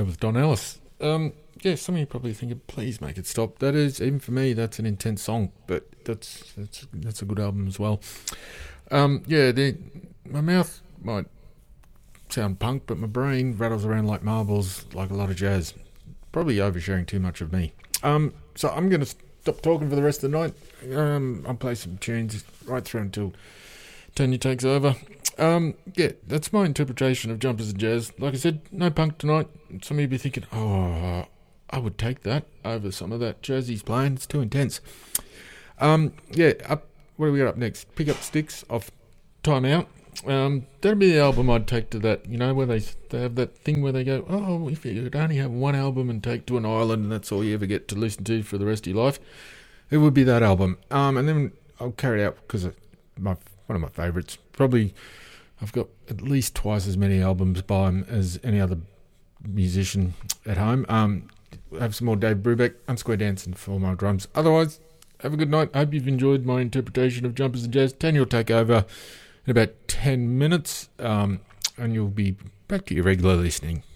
go with Don Ellis. Yeah, some of you probably thinking, please make it stop. That is, even for me, that's an intense song, but that's a good album as well. My mouth might sound punk, but my brain rattles around like marbles, like a lot of jazz. Probably oversharing too much of me. So I'm going to stop talking for the rest of the night. I'll play some tunes right through until Tanya takes over. That's my interpretation of Jumpers and Jazz. Like I said, no punk tonight. Some of you be thinking, oh, I would take that over some of that jazz he's playing. It's too intense. What do we got up next? Pick Up Sticks off Time Out. That'd be the album I'd take to that, where they have that thing where they go, oh, if you could only have one album and take to an island and that's all you ever get to listen to for the rest of your life, it would be that album. And then I'll carry it out because one of my favourites. Probably I've got at least twice as many albums by him as any other musician at home. Have some more Dave Brubeck, Unsquare Dance and 4 Mile Drums. Otherwise, have a good night. Hope you've enjoyed my interpretation of Jumpers and Jazz. Tanya will take over in about 10 minutes, and you'll be back to your regular listening.